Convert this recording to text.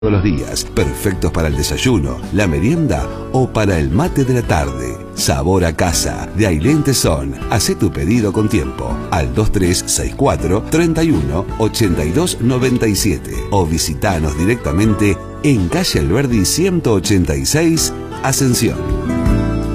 todos los días, perfectos para el desayuno, la merienda o para el mate de la tarde. Sabor a casa, de Ailén Tesón. Hacé tu pedido con tiempo al 2364 31 82 97 o visitanos directamente en calle Alberdi 186, Ascensión.